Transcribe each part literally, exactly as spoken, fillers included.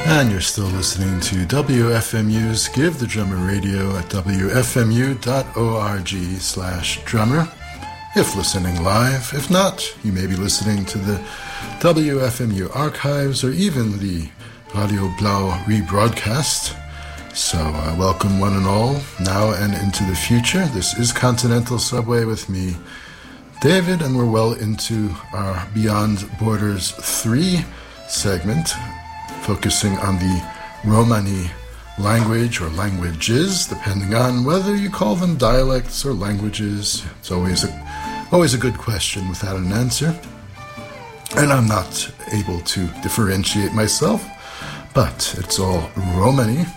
And you're still listening to W F M U's Give the Drummer Radio at w f m u dot org slash drummer. If listening live, if not, you may be listening to the W F M U archives or even the Radio Blau rebroadcast. So uh, welcome one and all, now and into the future. This is Continental Subway with me, David, and we're well into our Beyond Borders three segment, focusing on the Romani language or languages, depending on whether you call them dialects or languages. It's always a, always a good question without an answer. And I'm not able to differentiate myself, but it's all Romani.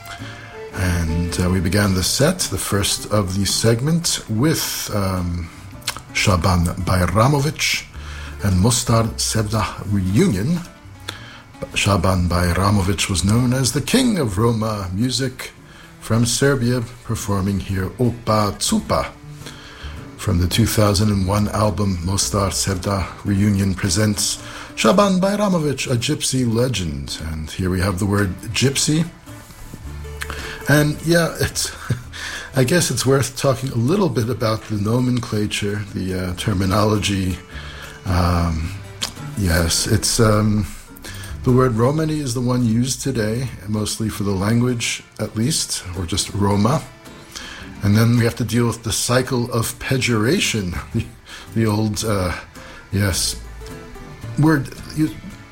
And uh, we began the set, the first of the segment, with um, Shaban Bayramovic and Mostar Sevdah reunion. Shaban Bayramovic was known as the king of Roma music from Serbia, performing here Opa Cupa. From the two thousand one album Mostar Sevdah Reunion presents Shaban Bayramovic, a gypsy legend. And here we have the word gypsy. And yeah, it's I guess it's worth talking a little bit about the nomenclature, the uh, terminology. Um, yes, it's... Um, The word Romani is the one used today, mostly for the language, at least, or just Roma. And then we have to deal with the cycle of pejoration, the, the old, uh, yes, word. You,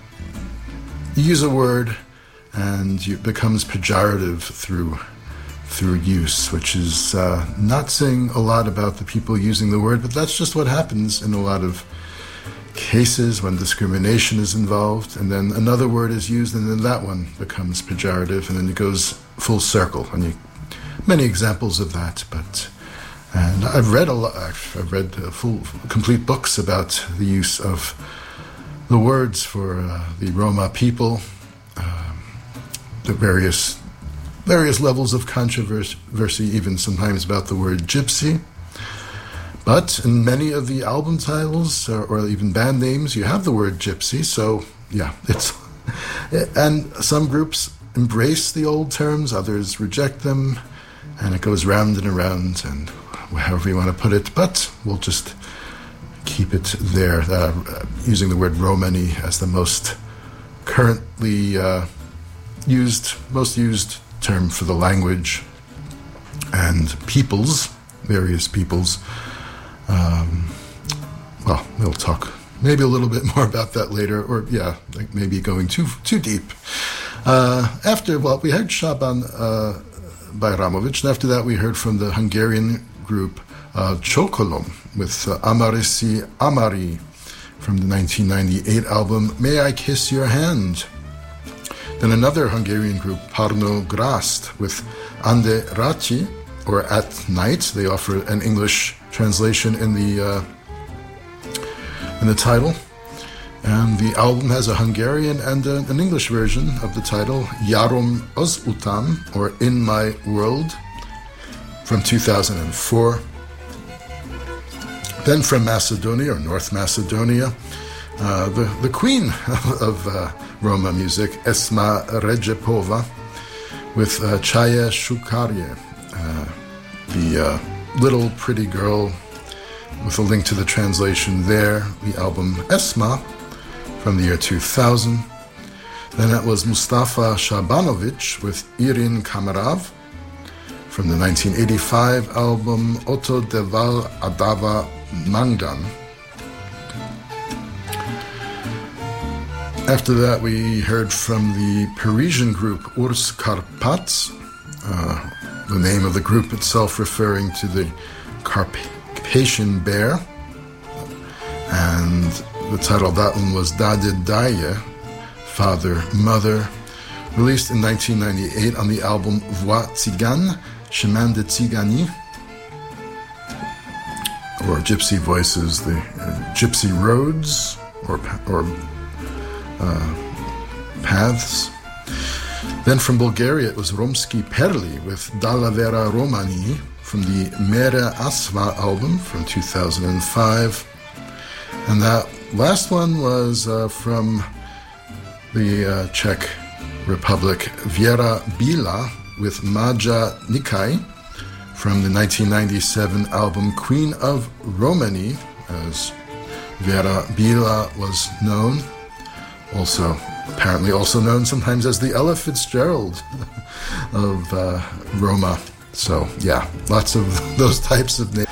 you use a word, and it becomes pejorative through through use, which is uh, not saying a lot about the people using the word, but that's just what happens in a lot of cases when discrimination is involved, and then another word is used, and then that one becomes pejorative, and then it goes full circle. And you, many examples of that. But and I've read a lot. I've read full, complete books about the use of the words for uh, the Roma people, uh, the various various levels of controversy, even sometimes about the word gypsy. But in many of the album titles or, or even band names, you have the word gypsy. So, yeah, it's... And some groups embrace the old terms, others reject them, and it goes round and around, and however you want to put it. But we'll just keep it there, uh, using the word Romani as the most currently uh, used, most used term for the language and peoples, various peoples. Um, well, we'll talk maybe a little bit more about that later, or yeah, like maybe going too too deep. Uh, after, well, we heard Shaban uh, Bayramovic, and after that we heard from the Hungarian group uh, Chokolom with uh, Amarisi Amari from the nineteen ninety-eight album May I Kiss Your Hand. Then another Hungarian group, Parno Grast, with Ande Raci, or At Night. They offer an English translation in the uh, in the title, and the album has a Hungarian and a, an English version of the title, Yarom az Utam, or In My World, from two thousand four. Then from Macedonia, or North Macedonia, uh, the the queen of uh, Roma music, Esma Rejepova, with uh, Chaya Shukarye, uh, the uh, Little Pretty Girl, with a link to the translation there, the album Esma from the year two thousand. Then that was Mustafa Shabanovic with Irin Kamarav from the nineteen eighty-five album Oto Deval Adava Mangdan. After that, we heard from the Parisian group Urs Karpats, uh, the name of the group itself referring to the Carpathian bear. And the title of that one was Dade Daye, Father, Mother, released in nineteen ninety-eight on the album Voix Tzigane, Chemin de Tzigani, or Gypsy Voices, the uh, Gypsy Roads, or, or uh, Paths. Then from Bulgaria, it was Romski Perli with Dalavera Romani from the Mere Asva album from two thousand five. And that last one was uh, from the uh, Czech Republic, Viera Bila with Maja Nikai from the nineteen ninety-seven album Queen of Romani, as Viera Bila was known. Also, apparently also known sometimes as the Ella Fitzgerald of uh, Roma. So, yeah, lots of those types of names.